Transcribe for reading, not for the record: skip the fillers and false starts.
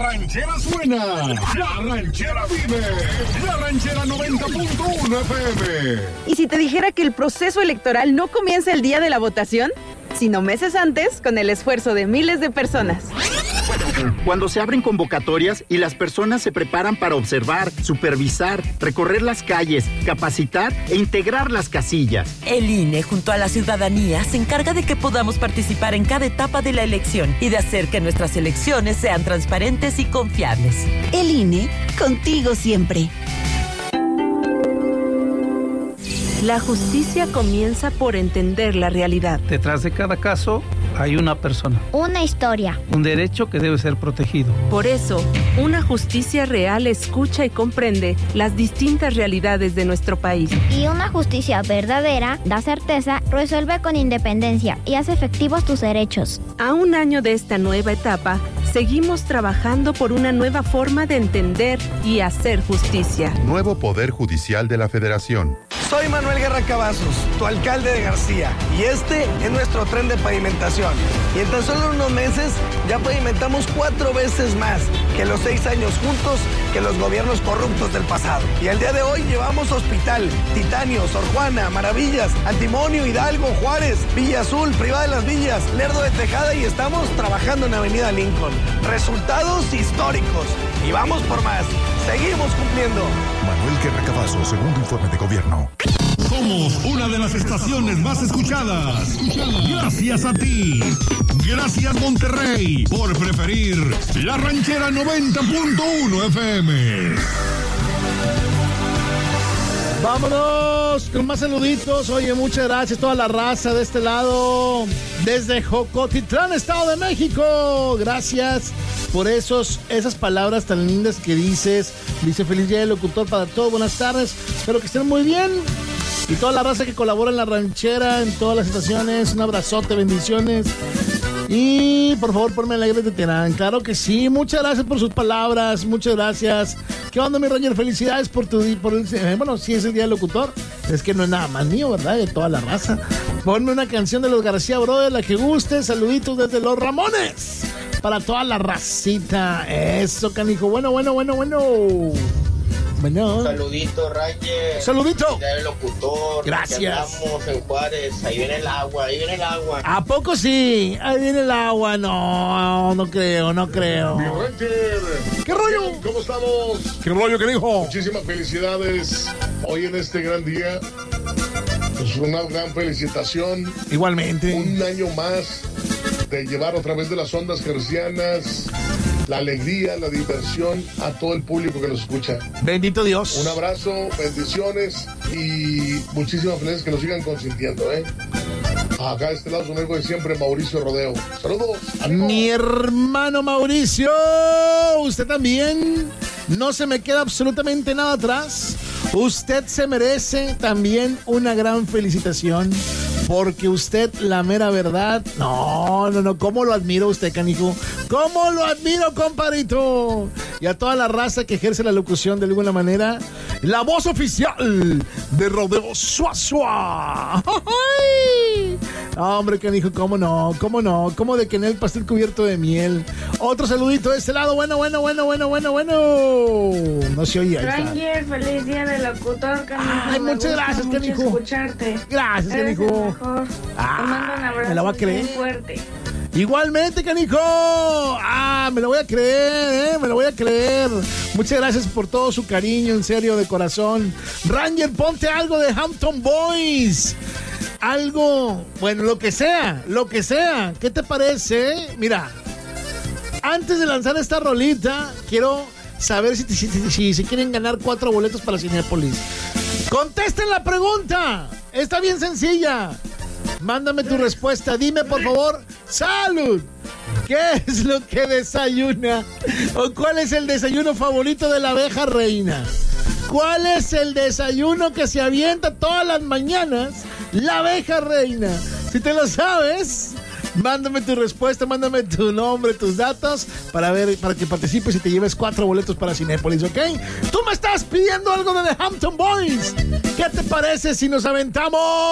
ranchera suena, la ranchera vive, la ranchera 90.1 FM. ¿Y si te dijera que el proceso electoral no comienza el día de la votación, sino meses antes, con el esfuerzo de miles de personas? Cuando se abren convocatorias y las personas se preparan para observar, supervisar, recorrer las calles, capacitar e integrar las casillas. El INE, junto a la ciudadanía, se encarga de que podamos participar en cada etapa de la elección y de hacer que nuestras elecciones sean transparentes y confiables. El INE, contigo siempre. La justicia comienza por entender la realidad. Detrás de cada caso hay una persona. Una historia. Un derecho que debe ser protegido. Por eso, una justicia real escucha y comprende las distintas realidades de nuestro país. Y una justicia verdadera da certeza, resuelve con independencia y hace efectivos tus derechos. A un año de esta nueva etapa, seguimos trabajando por una nueva forma de entender y hacer justicia. Nuevo Poder Judicial de la Federación. Soy Manuel Guerra Cavazos, tu alcalde de García, y este es nuestro tren de pavimentación. Y en tan solo unos meses ya pavimentamos 4 veces más que los 6 años juntos que los gobiernos corruptos del pasado. Y al día de hoy llevamos Hospital, Titanio, Sor Juana, Maravillas, Antimonio, Hidalgo, Juárez, Villa Azul, Privada de las Villas, Lerdo de Tejada y estamos trabajando en Avenida Lincoln. Resultados históricos. Y vamos por más. Seguimos cumpliendo. Manuel Guerra Cavazos, segundo informe de gobierno. Somos una de las estaciones más escuchadas. Gracias a ti. Gracias, Monterrey, por preferir la ranchera 90.1 FM. Vámonos con más saluditos. Oye, muchas gracias a toda la raza de este lado, desde Jocotitlán, Estado de México. Gracias por esas palabras tan lindas que dices. Dice: feliz día del locutor para todos, buenas tardes, espero que estén muy bien. Y toda la raza que colabora en la ranchera, en todas las estaciones, un abrazote, bendiciones. Y por favor, ponme alegres de Terán. Claro que sí, muchas gracias por sus palabras, muchas gracias. ¿Qué onda, mi Ranger? Felicidades por bueno, sí es el día del locutor. Es que no es nada más mío, ¿verdad? De toda la raza. Ponme una canción de los García Brothers, la que guste. Saluditos desde Los Ramones para toda la racita. Eso, canijo. Bueno. Bueno. Saludito, Ranger. Saludito. Ya el locutor. Gracias. Estamos en Juárez. Ahí viene el agua. ¿A poco sí? Ahí viene el agua. No creo. Mi Ranger. ¿Qué rollo? ¿Cómo estamos? ¿Qué rollo, qué dijo? Muchísimas felicidades hoy en este gran día. Pues una gran felicitación. Igualmente. Un año más de llevar a través de las ondas gercianas la alegría, la diversión a todo el público que nos escucha. Bendito Dios. Un abrazo, bendiciones y muchísimas felicidades, que nos sigan consintiendo, Acá de este lado, su amigo de siempre, Mauricio Rodeo. Saludos. ¡Ánimo! Mi hermano Mauricio, usted también. No se me queda absolutamente nada atrás. Usted se merece también una gran felicitación. Porque usted, la mera verdad, no, ¿cómo lo admiro usted, canijo? ¿Cómo lo admiro, compadrito? Y a toda la raza que ejerce la locución de alguna manera, la voz oficial de Rodeo Suazua. Hombre, canijo, ¿cómo no? ¿Cómo de que en el pastel cubierto de miel? Otro saludito de este lado, bueno. No se oye. Ranger, feliz día del locutor, canijo. Ay, muchas gracias, canijo. Escucharte. Gracias, canijo. Te mando un abrazo. Me la voy a creer. Muy fuerte. Igualmente, canijo. Me lo voy a creer, me lo voy a creer. Muchas gracias por todo su cariño, en serio, de corazón. Ranger, ponte algo de Hampton Boys. Algo, bueno, lo que sea. ¿Qué te parece? Mira, antes de lanzar esta rolita, quiero saber si se quieren ganar 4 boletos para Cinépolis. Contesten la pregunta. Está bien sencilla. Mándame tu respuesta. Dime, por favor, salud. ¿Qué es lo que desayuna? ¿O cuál es el desayuno favorito de la abeja reina? ¿Cuál es el desayuno que se avienta todas las mañanas la abeja reina? Si te lo sabes, mándame tu respuesta, mándame tu nombre, tus datos para que participes y te lleves 4 boletos para Cinépolis, ¿ok? Tú me estás pidiendo algo de The Hampton Boys. ¿Qué te parece si nos aventamos